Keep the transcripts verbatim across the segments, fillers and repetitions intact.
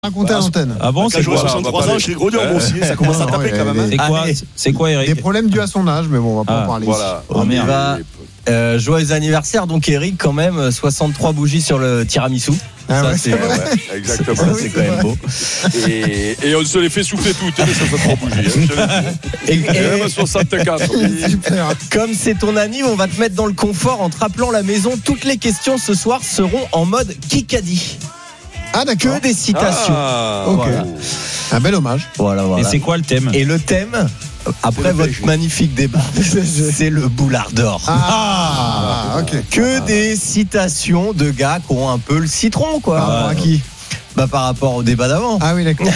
Raconter à l'antenne. Ah bon, c'est quoi soixante-trois ans, je suis gros dur moi aussi, ça commence à taper quand même. C'est quoi, c'est quoi, Eric? Des problèmes dus à son âge, mais bon, on va pas ah, en parler. Voilà. On y va. Euh, joyeux anniversaire, donc Eric, quand même, soixante-trois bougies sur le tiramisu. Ah ça, ouais, c'est, Ouais, ouais, exactement. ça, c'est quand même beau. Et, et on se les fait souffler toutes, les soixante-trois bougies. Hein, Et, et et même soixante-quatre. Super. comme c'est ton anniv, on va te mettre dans le confort en te rappelant la maison. Toutes les questions ce soir seront en mode Kikadi. Ah, d'accord. Que des citations. Ah, Ok. Voilà. Un bel hommage. Voilà, voilà. Et c'est quoi le thème? Et le thème, après le votre pêche. magnifique débat, c'est le boulard d'or. Ah, ok. Que des citations de gars qui ont un peu le citron, quoi. Par rapport à qui? Bah, par rapport au débat d'avant. Ah oui, d'accord.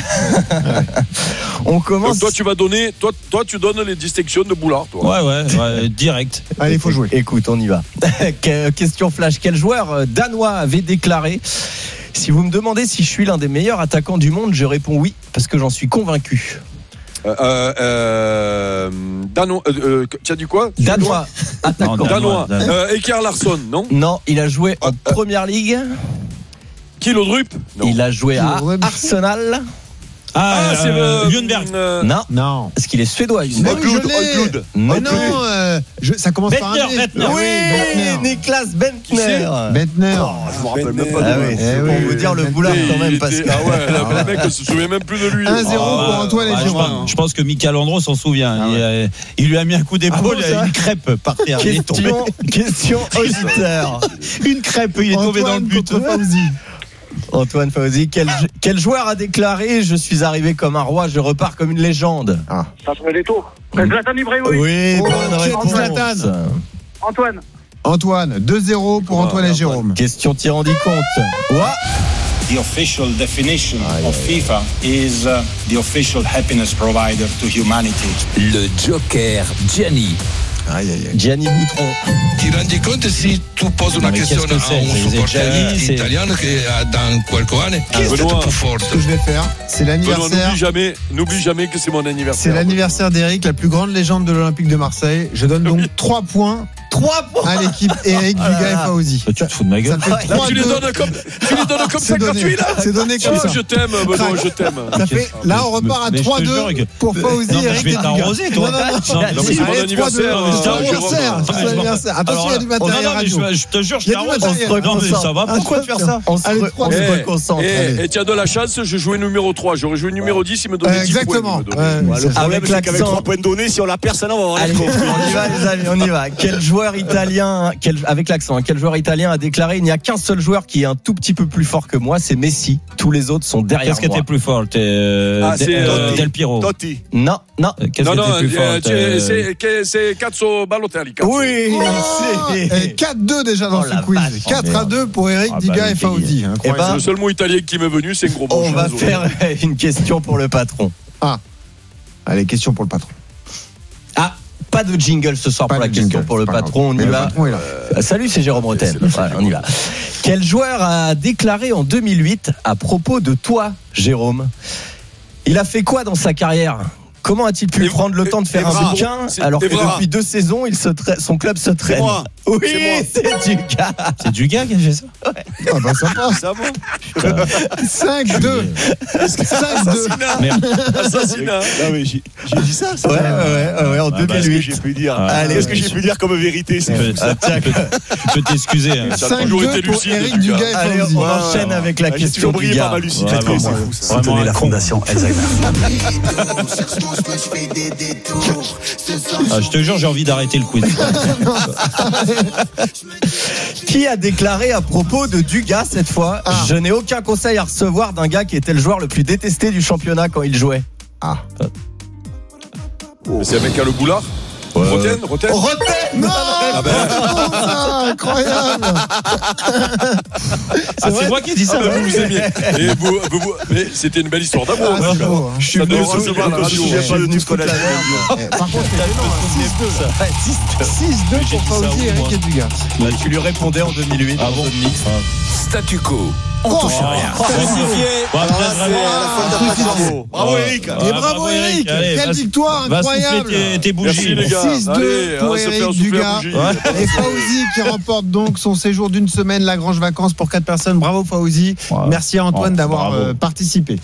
On Donc commence. toi tu vas donner, toi, toi tu donnes les distinctions de Boulard, toi. Ouais, ouais, ouais, direct. Allez, il faut jouer. Écoute, on y va. Que- Question flash. Quel joueur danois avait déclaré: si vous me demandez si je suis l'un des meilleurs attaquants du monde, je réponds oui, parce que j'en suis convaincu. Euh, euh, euh, Dano, euh, euh, tu as dit quoi? Danois, attaquant. Non, Danois. Danois. Euh, Ekar Larsson, non? Non, il a joué en première ligue. Kilodrup? Non. Il a joué à Kilodrup. Arsenal. Ah, Ah, c'est euh, euh, Lundberg. euh, Non, Non. parce qu'il est suédois. Mais Lundberg. oui, je Højlund, l'ai. Højlund. Non, Mais non, euh, je- ça commence par un Bentner, D. Bentner. Oui, Bentner. Niklas Qui c'est Bentner. Bentner. Je me rappelle même pas Ah de oui, Eh c'est oui, pour vous oui, dire le Bentner. boulard quand même, Il parce était- que. Ah ouais, le- le mec ne se souvient même plus de lui. un zéro Ah, pour Antoine et Ah, je, Jérôme. pense, je pense que Michael Andro s'en souvient. Ah il, ouais. a- il lui a mis un coup d'épaule, Ah bon, il a ça une crêpe par terre. Il est tombé. Question, question auditeur. Une crêpe, il est tombé dans le Antoine but. contre Fauzi. Antoine Fauzi, quel, quel joueur a déclaré: je suis arrivé comme un roi, je repars comme une légende? Ça serait les tours. Zlatan Ibrahimovic. Oui, Oh, bonne quel réponse. Zlatan. Antoine. Antoine, deux zéro pour Ah, Antoine et Antoine. Jérôme. Question tirant du compte. Ouah. The official definition of FIFA is uh, the official happiness provider to humanity. Le Joker Gianni. Aïe, aïe, aïe. Gianni Boutron. Ti rendi conto se tu posi Non, una mais questione qu'est-ce que a c'est? un C'est supporter Gianni, c'est- italiano che ha dans qualche anno chi è Benoît. stato più Ce forte? que je vais faire, c'est Benoît, l'anniversaire. n'oublie jamais, n'oublie jamais que c'est mon C'est anniversaire. l'anniversaire d'Eric, la plus grande légende de l'Olympique de Marseille. Je donne donc trois points trois points. à l'équipe Eric, Dugas et Fauzi. Tu te fous de ma Ça gueule. fait Ouais. Là, trois tu les deux. donnes comme, tu les donnes comme ça C'est donné. gratuit, là. C'est donné comme Oh, ça. je t'aime, Benoît, je t'aime. Ça fait, là, on repart à Mais je te trois deux jure que- pour Fauzi, Non, mais Eric je vais et Dugas. t'arroser, toi. Non, non, non. Non, mais Non, mais c'est mon Allez, anniversaire. trois deux. C'est euh, ton anniversaire. Jérôme. C'est ton anniversaire. Attention, il y a du Alors là- matériel non, non, mais radio. je, je te jure, je Il y a du t'arrose. matériel. Non, mais ça va. Pourquoi te faire ça? On se, Allez, re- trois on se deux. reconcentre. Et, Allez. et tu as de la chance, je jouais numéro trois. J'aurais joué numéro dix, il me donnait Euh, dix exactement. points. il me donnait. Ouais, Ouais, c'est- le- Avec c'est qu'avec l'accent. trois points donnés, si on la personne, on va avoir Allez, la on y va les amis, on y va. Quel joueur italien, quel, avec l'accent, hein, quel joueur italien a déclaré: il n'y a qu'un seul joueur qui est un tout petit peu plus fort que moi, c'est Messi. Tous les autres sont derrière Qu'est-ce que moi. t'es plus fort? T'es euh, Ah, Del- c'est, euh, euh, Del Piro. Totti. Non, non. Qu'est-ce Non, que non, t'es plus euh, fort? tu- euh, c'est- que- c'est Cazzo Balotelli. Cazzo. Oui, Et c'est. quatre deux déjà dans Oh, ce la quiz. vache. quatre à deux pour Eric, Ah, bah, Dugas oui, et Fauzi. Incroyable. Eh ben, Le seul mot italien qui m'est venu, c'est un gros mot. On je va suis désolé. faire une question pour le patron. Allez, question pour le patron. Ah, pas de jingle ce soir Pas pour la de question jingle, pour le c'est pas patron. grave. On Mais y le va. patron est là. Euh, Salut, c'est Jérôme Rotten. c'est le Voilà, chef on du y va. Quel joueur a déclaré en deux mille huit à propos de toi, Jérôme? Il a fait quoi dans sa carrière? Comment a-t-il pu Et- prendre le temps de faire Evra. un bouquin C'est alors que Evra. depuis deux saisons, il se tra- son club se traîne? moi. Oui, C'est moi. c'est du gars. C'est du gars qui a fait ça? Ah bah sympa. Ça va? cinq deux. cinq deux. Merde. Assassinat. Non, mais j'ai j'ai dit ça, ça. Ouais, ouais, ouais, ouais, en Ah, bah, Qu'est-ce que deux mille huit. j'ai pu dire? Ah, Allez, Qu'est-ce que j'ai pu dire comme vérité? C'est Tu fou, peux- ça. Ah, tiens, tu peux t'excuser. hein. Ça a cinq toujours deux été pour lucide, Eric, Dugas. Dugas et allez, Fauzi. on Ouais, enchaîne ouais. avec la Ah, j'ai question toujours du brillé gars. par ma lucidité, Vraiment, c'est ouais. fou, ça. Vraiment un con. Alzheimer. Ah, je te jure, j'ai envie d'arrêter le quiz. Qui a déclaré à propos de Dugas cette fois: Ah. je n'ai aucun conseil à recevoir d'un gars qui était le joueur le plus détesté du championnat quand il jouait? Ah. Mais c'est un mec qui a le boulard. Roten, Roten. Rotten. Non, Ah ben. c'est bon, ça, incroyable. Ah, c'est moi qui ai dit ça. Ah, ben, vous vous aimiez. Et vous, vous, vous- mais c'était une belle histoire d'amour. Ah, c'est beau, hein. Je suis Ça venu doit au recevoir la je radio. suis Je me souviens pas de venu tout ce qu'on a foutre la dit. merde. Eh, Par contre, c'est gênant, hein. six deux. six deux J'ai pour dit ça Fauzi, où, Eric moi et Dugas. Bah, tu lui répondais en deux mille huit. Ah bon? dans zone mixte. Statu quo. On touche à rien. Bon, Statu quo. bon, Alors là, après, c'est vraiment, à la faute truc. Bravo, bravo Eric. Et Ah, bravo bravo, Eric, Eric. Allez, quelle va- victoire Va incroyable. souffler tes, tes Merci bougies. les gars. six deux Allez, pour on va se Eric faire souffler la Dugas. bougie. Et Fauzi qui remporte donc son séjour d'une semaine Lagrange Vacances pour quatre personnes. Bravo Fauzi. Ouais. Merci à Antoine Oh, d'avoir bravo. euh, participé.